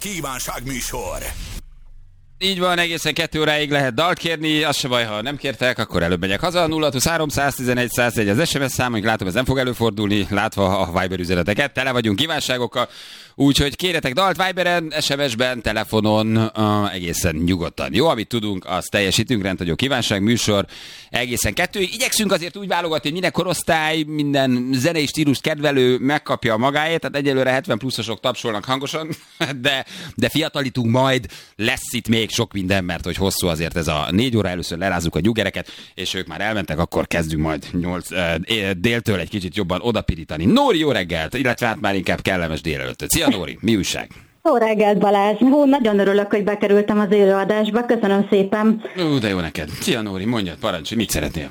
Kívánságműsor. Így van, egészen 2 óráig lehet dalt kérni, az se baj, ha nem kértek, akkor előbb megyek haza. 023 111 101 az SMS számunk, látom, ez nem fog előfordulni, látva a Viber üzeneteket, tele vagyunk kívánságokkal, úgyhogy kérjetek dalt Viberen, SMS-ben, telefonon, egészen nyugodtan. Jó, amit tudunk, azt teljesítünk, rendhagyó kívánság műsor, egészen 2-ig. Igyekszünk azért úgy válogatni, hogy minden korosztály, minden zenei stílust kedvelő megkapja magáét, tehát egyelőre 70 pluszosok tapsolnak hangosan, de fiatalítunk majd, lesz itt még sok minden, mert hogy hosszú azért ez a 4 óra, először lerázzuk a nyugereket, és ők már elmentek, akkor kezdünk majd 8 déltől egy kicsit jobban odapirítani. Nóri, jó reggelt, illetve hát már inkább kellemes délelőttöt. Szia Nóri, mi újság? Jó reggelt, Balázs! Nagyon örülök, hogy bekerültem az élőadásba, köszönöm szépen. De jó neked. Szia Nóri, mondjad, parancsolj, mit szeretnél?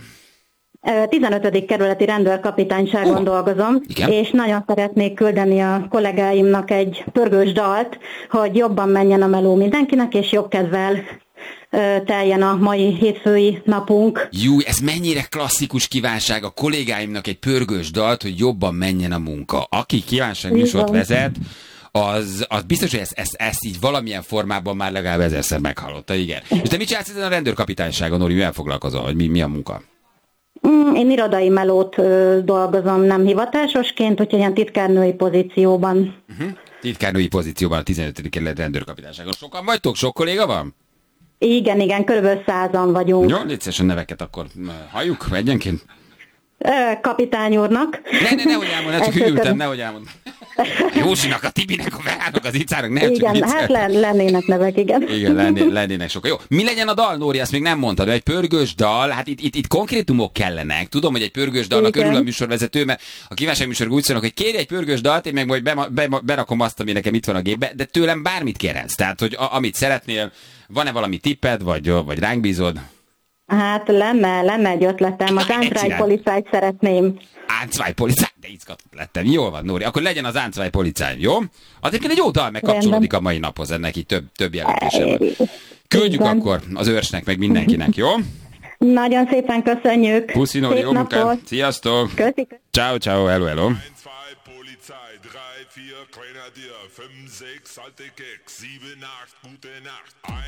15. kerületi rendőrkapitányságon dolgozom, igen? És nagyon szeretnék küldeni a kollégáimnak egy pörgős dalt, hogy jobban menjen a meló mindenkinek, és jobb kedvel teljen a mai hétfői napunk. Jó, ez mennyire klasszikus kívánság a kollégáimnak egy pörgős dalt, hogy jobban menjen a munka. Aki kívánságműsort vezet, az biztos, hogy ezt így valamilyen formában már legalább 1000-szer meghallotta, igen. És te mit csinálsz ezen a rendőrkapitányságon, Nóri, mivel foglalkozol, vagy mi a munka? Én irodai melót dolgozom, nem hivatásosként, úgyhogy ilyen titkárnői pozícióban. Titkárnői pozícióban a 15. kerületi rendőrkapitányságon. Sokan vagytok? Sok kolléga van? Igen, körülbelül 100-an vagyunk. Jó, légy szíves a neveket akkor halljuk egyenként. Kapitány úrnak. Nehogy elmond, csak hűltem, nehogy elmond. Józsinak, a Tibinek, a Verának, az Icának, ne csak igen, viccelj. Hát lennének nevek, igen. Igen, lennének sokan. Jó, mi legyen a dal, Nóri, azt még nem mondtad, egy pörgős dal, hát itt konkrétumok kellenek. Tudom, hogy egy pörgős dalnak örül a műsorvezető, mert a kívánságműsorok úgy szólnak, hogy kérj egy pörgős dalt, én meg majd berakom azt, ami nekem itt van a gépbe, de tőlem bármit kérhetsz. Tehát, hogy amit szeretnél, van-e valami tipped, vagy ránk bízod? Hát lenne egy ötletem, az Anzweipolizeit szeretném. Anzweipolizei, de izgatott lettem. Jól van, Nóri, akkor legyen az Anzweipolizei, jó? Azért egy jó dal megkapcsolódik a mai naphoz, ennek így több jelentése van. Küldjük akkor az őrsnek, meg mindenkinek, jó? Nagyon szépen köszönjük. Puszi, Nóri, jó munkát. Sziasztok. Köszi. Ciao, hello. 1, 2, Polizei, 3, 4, Grenadier, 5, 6, alte Keks, 7, 8, gute Nacht.